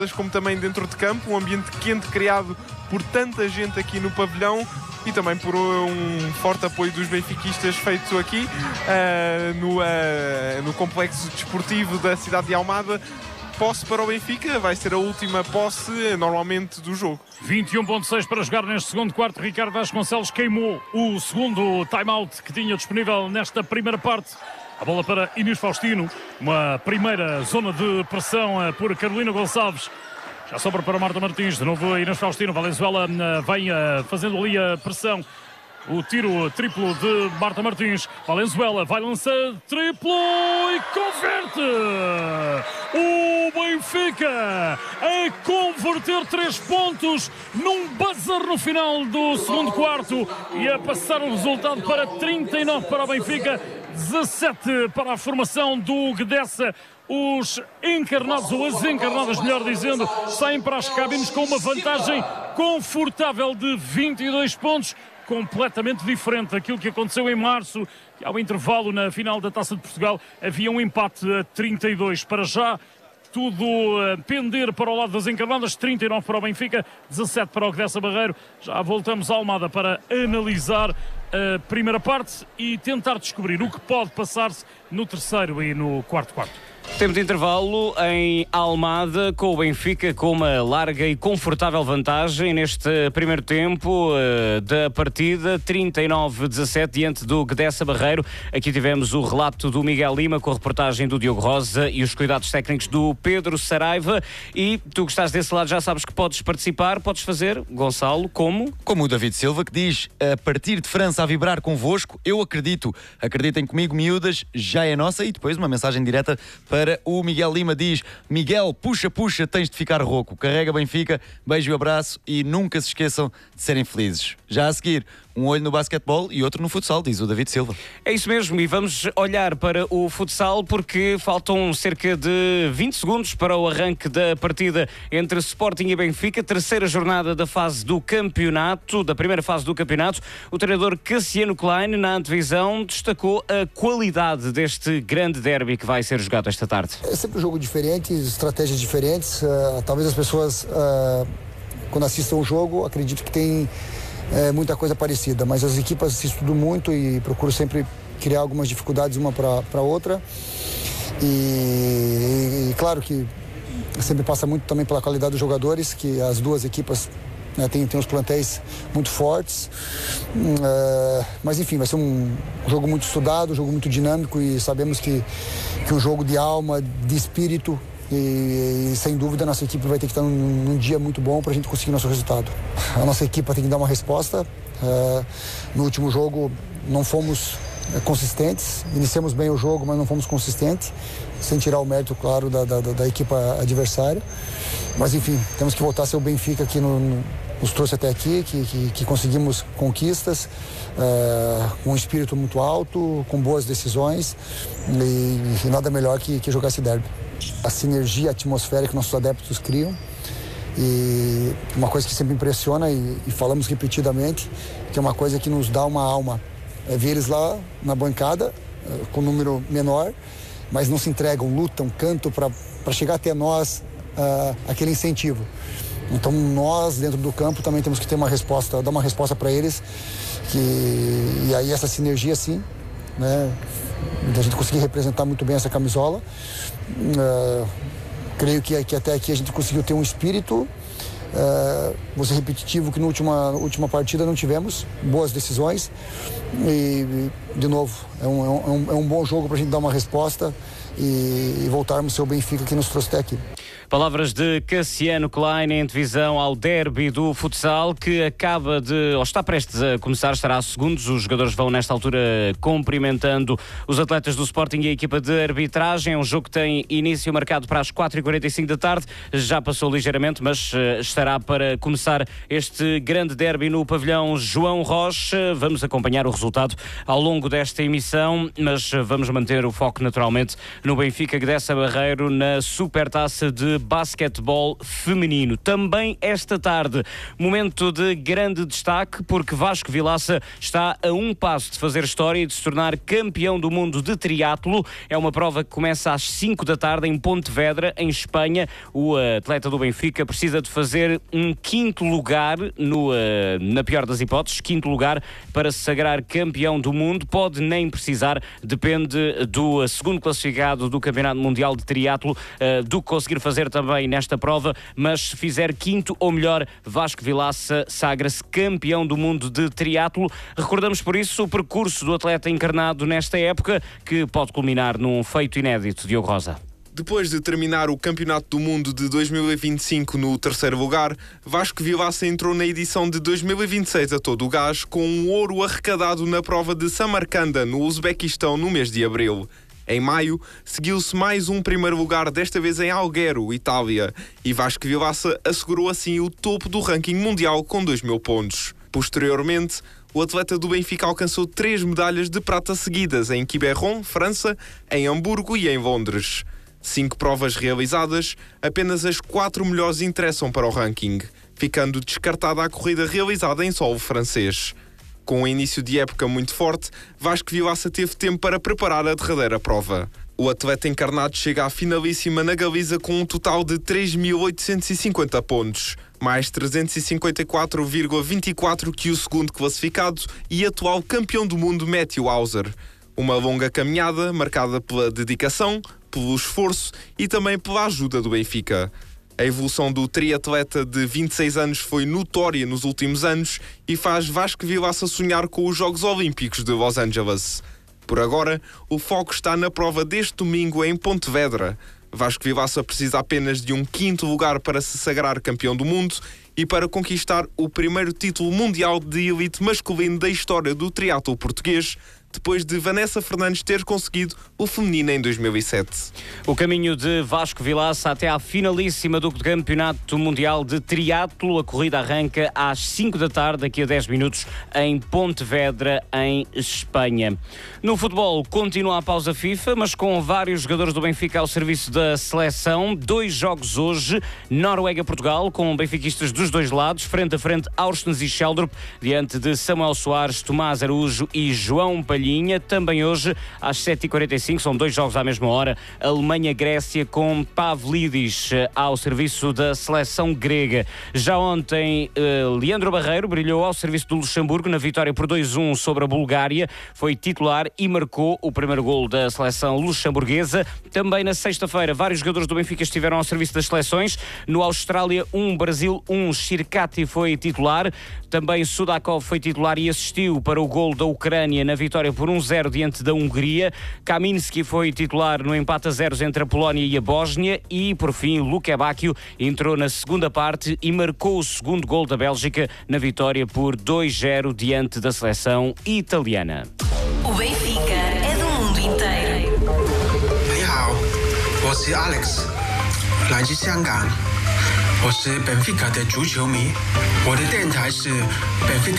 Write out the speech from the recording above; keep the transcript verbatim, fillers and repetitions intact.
como também dentro de campo, um ambiente quente criado por tanta gente aqui no pavilhão e também por um forte apoio dos benfiquistas feito aqui uh, no, uh, no complexo desportivo da cidade de Almada. Posse para o Benfica, vai ser a última posse normalmente do jogo. vinte e um ponto seis para jogar neste segundo quarto. Ricardo Vasconcelos queimou o segundo time-out que tinha disponível nesta primeira parte. A bola para Inês Faustino, uma primeira zona de pressão por Carolina Gonçalves. Já sobra para Marta Martins, de novo Inês Faustino. Valenzuela vem fazendo ali a pressão. O tiro triplo de Marta Martins. Valenzuela vai lançar triplo e converte! O Benfica a converter três pontos num buzzer no final do segundo quarto e a passar o resultado para trinta e nove para o Benfica, dezassete para a formação do Gdessa. Os encarnados, ou as encarnadas, melhor dizendo, saem para as cabines com uma vantagem confortável de vinte e dois pontos, completamente diferente daquilo que aconteceu em março, que ao intervalo na final da Taça de Portugal havia um empate a trinta e dois. Para já, tudo a pender para o lado das encarnadas, trinta e nove para o Benfica, dezassete para o Gdessa Barreiro. Já voltamos à Almada para analisar a primeira parte e tentar descobrir o que pode passar-se no terceiro e no quarto quarto. Tempo de intervalo em Almada, com o Benfica com uma larga e confortável vantagem neste primeiro tempo uh, da partida, trinta e nove a dezassete diante do Gdessa Barreiro. Aqui tivemos o relato do Miguel Lima com a reportagem do Diogo Rosa e os cuidados técnicos do Pedro Saraiva. E tu que estás desse lado já sabes que podes participar, podes fazer, Gonçalo, como? Como o David Silva, que diz: a partir de França a vibrar convosco, eu acredito. Acreditem comigo, miúdas, já é nossa. E depois uma mensagem direta para o Miguel Lima, diz: Miguel, puxa, puxa, tens de ficar rouco. Carrega Benfica, beijo e abraço e nunca se esqueçam de serem felizes. Já a seguir, um olho no basquetebol e outro no futsal, diz o David Silva. É isso mesmo, e vamos olhar para o futsal porque faltam cerca de vinte segundos para o arranque da partida entre Sporting e Benfica, terceira jornada da fase do campeonato, da primeira fase do campeonato. O treinador Cassiano Klein, na antevisão, destacou a qualidade deste grande derby que vai ser jogado esta tarde. É sempre um jogo diferente, estratégias diferentes. Uh, talvez as pessoas, uh, quando assistam o jogo, acreditem que tem uh, muita coisa parecida, mas as equipas se estudam muito e procuram sempre criar algumas dificuldades uma para outra. E, e, e claro que sempre passa muito também pela qualidade dos jogadores, que as duas equipas né, tem, tem os plantéis muito fortes, uh, mas enfim, vai ser um jogo muito estudado, um jogo muito dinâmico e sabemos que, que um jogo de alma, de espírito e, e sem dúvida a nossa equipe vai ter que estar num, num dia muito bom para a gente conseguir nosso resultado. A nossa equipe tem que dar uma resposta. Uh, no último jogo não fomos uh, consistentes, iniciamos bem o jogo, mas não fomos consistentes, sem tirar o mérito, claro, da, da, da equipe adversária. Mas enfim, temos que voltar a ser o Benfica que no, no, nos trouxe até aqui, que, que, que conseguimos conquistas, uh, com um espírito muito alto, com boas decisões e, e nada melhor que, que jogar esse derby. A sinergia, a atmosfera que nossos adeptos criam e uma coisa que sempre impressiona e, e falamos repetidamente, que é uma coisa que nos dá uma alma, é ver eles lá na bancada, uh, com um número menor, mas não se entregam, lutam, cantam para chegar até nós, uh, aquele incentivo. Então nós, dentro do campo, também temos que ter uma resposta, dar uma resposta para eles, que, e aí essa sinergia, sim, né, a gente conseguir representar muito bem essa camisola. Uh, creio que, que até aqui a gente conseguiu ter um espírito, uh, vou ser repetitivo, que na última, última partida não tivemos boas decisões e, de novo, é um, é um, é um bom jogo para a gente dar uma resposta e, e voltarmos a ser o Benfica que nos trouxe até aqui. Palavras de Cassiano Klein em divisão ao derby do futsal que acaba de, ou está prestes a começar, estará a segundos. Os jogadores vão nesta altura cumprimentando os atletas do Sporting e a equipa de arbitragem. É um jogo que tem início marcado para as quatro e quarenta e cinco da tarde. Já passou ligeiramente, mas estará para começar este grande derby no pavilhão João Rocha. Vamos acompanhar o resultado ao longo desta emissão, mas vamos manter o foco naturalmente no Benfica Gdessa Barreiro na Supertaça de basquetebol feminino. Também esta tarde, momento de grande destaque, porque Vasco Vilaça está a um passo de fazer história e de se tornar campeão do mundo de triatlo. É uma prova que começa às cinco da tarde em Pontevedra, em Espanha. O atleta do Benfica precisa de fazer um quinto lugar, no, na pior das hipóteses, quinto lugar para se sagrar campeão do mundo. Pode nem precisar, depende do segundo classificado do Campeonato Mundial de Triatlo, do que conseguir fazer também nesta prova, mas se fizer quinto ou melhor, Vasco Vilaça sagra-se campeão do mundo de triatlo. Recordamos por isso o percurso do atleta encarnado nesta época, que pode culminar num feito inédito. Diogo Rosa. Depois de terminar o Campeonato do Mundo de dois mil e vinte e cinco no terceiro lugar, Vasco Vilaça entrou na edição de dois mil e vinte e seis a todo o gás, com um ouro arrecadado na prova de Samarcanda, no Uzbequistão, no mês de abril. Em maio, seguiu-se mais um primeiro lugar, desta vez em Alghero, Itália, e Vasco Vilaça assegurou assim o topo do ranking mundial com dois mil pontos. Posteriormente, o atleta do Benfica alcançou três medalhas de prata seguidas em Quiberon, França, em Hamburgo e em Londres. Cinco provas realizadas, apenas as quatro melhores interessam para o ranking, ficando descartada a corrida realizada em solo francês. Com um início de época muito forte, Vasco Vilaça teve tempo para preparar a derradeira prova. O atleta encarnado chega à finalíssima na Galiza com um total de três mil oitocentos e cinquenta pontos, mais trezentos e cinquenta e quatro vírgula vinte e quatro que o segundo classificado e atual campeão do mundo Matthew Hauser. Uma longa caminhada marcada pela dedicação, pelo esforço e também pela ajuda do Benfica. A evolução do triatleta de vinte e seis anos foi notória nos últimos anos e faz Vasco Vilaça sonhar com os Jogos Olímpicos de Los Angeles. Por agora, o foco está na prova deste domingo em Pontevedra. Vasco Vilaça precisa apenas de um quinto lugar para se sagrar campeão do mundo e para conquistar o primeiro título mundial de elite masculino da história do triatlo português, depois de Vanessa Fernandes ter conseguido o feminino em dois mil e sete. O caminho de Vasco Vilaça até à finalíssima do Campeonato Mundial de Triatlo. A corrida arranca às cinco da tarde, daqui a dez minutos, em Pontevedra, em Espanha. No futebol, continua a pausa FIFA, mas com vários jogadores do Benfica ao serviço da seleção. Dois jogos hoje, Noruega-Portugal, com benfiquistas dos dois lados, frente a frente Aurstens e Sheldrup, diante de Samuel Soares, Tomás Araújo e João Palhinha. Também hoje, às sete e quarenta e cinco, são dois jogos à mesma hora, Alemanha-Grécia com Pavlidis ao serviço da seleção grega. Já ontem, uh, Leandro Barreiro brilhou ao serviço do Luxemburgo na vitória por dois a um sobre a Bulgária. Foi titular e marcou o primeiro golo da seleção luxemburguesa. Também na sexta-feira, vários jogadores do Benfica estiveram ao serviço das seleções. No Austrália um, Brasil um, Shirkati foi titular. Também Sudakov foi titular e assistiu para o golo da Ucrânia na vitória por um a zero diante da Hungria. Kaminski foi titular no empate a zeros entre a Polónia e a Bósnia. E, por fim, Luke Bacchio entrou na segunda parte e marcou o segundo golo da Bélgica na vitória por dois a zero diante da seleção italiana. O Benfica é do mundo inteiro. 你好，我是 Alex， 来自香港。我是 Benfica 的足球迷，我的电台是 Benfica